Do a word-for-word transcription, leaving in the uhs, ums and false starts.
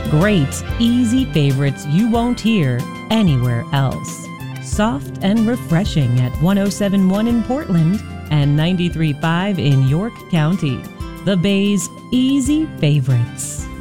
Great, easy favorites you won't hear anywhere else. Soft and refreshing at one oh seven point one in Portland and ninety-three point five in York County. The Bay's Easy Favorites.